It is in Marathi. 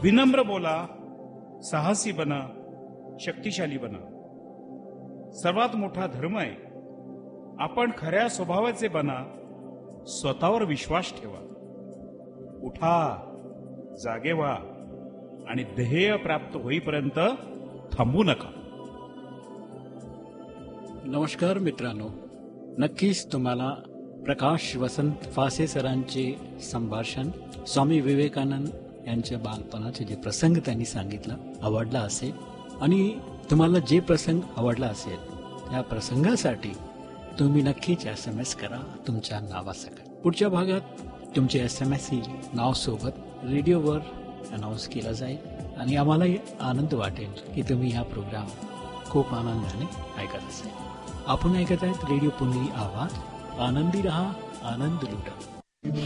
विनम्र बोला, साहसी बना, शक्तिशाली बना. सर्वात मोठा धर्म आहे आपण खऱ्या स्वभावाचे बना, स्वतःवर विश्वास ठेवा. उठा, जागे व्हा आणि ध्येय प्राप्त होईपर्यंत थांबू नका. नमस्कार मित्रांनो, नक्कीच तुम्हाला प्रकाश वसंत फासे सरांचे संभाषण स्वामी विवेकानंद यांच्या बालपणाचे जे प्रसंग त्यांनी सांगितलं आवडला असेल. आणि तुम्हाला जे प्रसंग आवडला असेल त्या प्रसंगासाठी तुम्ही नक्कीच SMS करा तुमच्या नावासकट. पुढच्या भागात तुमचे SMS ही नाव सोबत रेडिओवर अनाऊन्स केला जाईल आणि आम्हालाही आनंद वाटेल की तुम्ही हा प्रोग्राम खूप आनंदाने ऐकत असेल. आपण ऐकत आहेत रेडिओ पुणेरी आवाज. आनंदी रहा, आनंद लुटा.